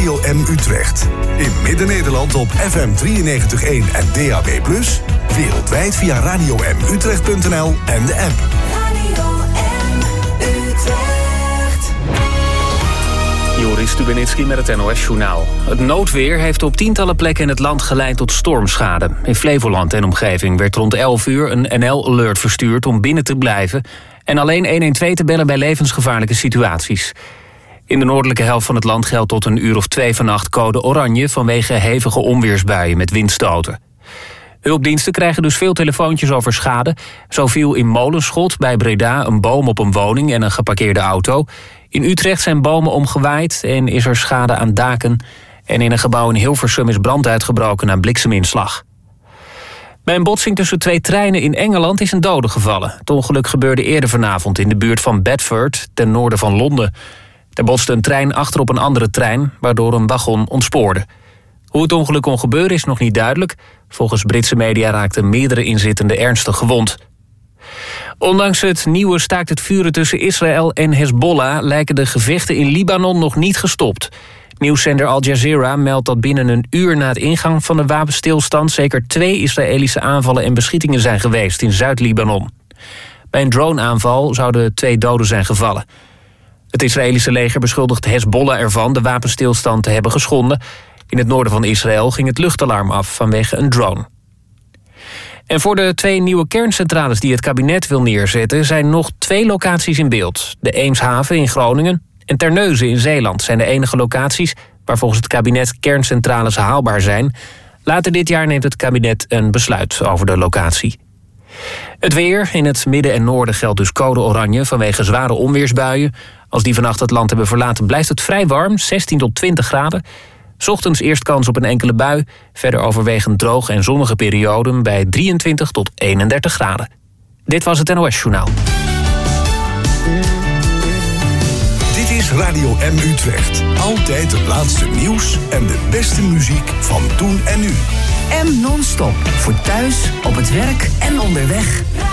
Radio M Utrecht. In Midden-Nederland op FM 93.1 en DAB+. Wereldwijd via radiomutrecht.nl en de app. Radio M Utrecht. Joris Stubenitski met het NOS-journaal. Het noodweer heeft op tientallen plekken in het land geleid tot stormschade. In Flevoland en omgeving werd rond 11 uur een NL-alert verstuurd om binnen te blijven en alleen 112 te bellen bij levensgevaarlijke situaties. In de noordelijke helft van het land geldt tot een uur of 2 vannacht code oranje vanwege hevige onweersbuien met windstoten. Hulpdiensten krijgen dus veel telefoontjes over schade. Zo viel in Molenschot bij Breda een boom op een woning en een geparkeerde auto. In Utrecht zijn bomen omgewaaid en is er schade aan daken. En in een gebouw in Hilversum is brand uitgebroken na blikseminslag. Bij een botsing tussen 2 treinen in Engeland is een dode gevallen. Het ongeluk gebeurde eerder vanavond in de buurt van Bedford, ten noorden van Londen. Er botste een trein achter op een andere trein, waardoor een wagon ontspoorde. Hoe het ongeluk kon gebeuren is nog niet duidelijk. Volgens Britse media raakten meerdere inzittenden ernstig gewond. Ondanks het nieuwe staakt het vuren tussen Israël en Hezbollah lijken de gevechten in Libanon nog niet gestopt. Nieuwszender Al Jazeera meldt dat binnen een uur na het ingang van de wapenstilstand zeker 2 Israëlische aanvallen en beschietingen zijn geweest in Zuid-Libanon. Bij een droneaanval zouden 2 doden zijn gevallen. Het Israëlische leger beschuldigt Hezbollah ervan de wapenstilstand te hebben geschonden. In het noorden van Israël ging het luchtalarm af vanwege een drone. En voor de 2 nieuwe kerncentrales die het kabinet wil neerzetten zijn nog 2 locaties in beeld. De Eemshaven in Groningen en Terneuzen in Zeeland zijn de enige locaties waar volgens het kabinet kerncentrales haalbaar zijn. Later dit jaar neemt het kabinet een besluit over de locatie. Het weer. In het midden en noorden geldt dus code oranje vanwege zware onweersbuien. Als die vannacht het land hebben verlaten blijft het vrij warm, 16 tot 20 graden. 's Ochtends eerst kans op een enkele bui. Verder overwegend droge en zonnige perioden bij 23 tot 31 graden. Dit was het NOS-journaal. Dit is Radio M Utrecht. Altijd het laatste nieuws en de beste muziek van toen en nu. M non-stop. Voor thuis, op het werk en onderweg.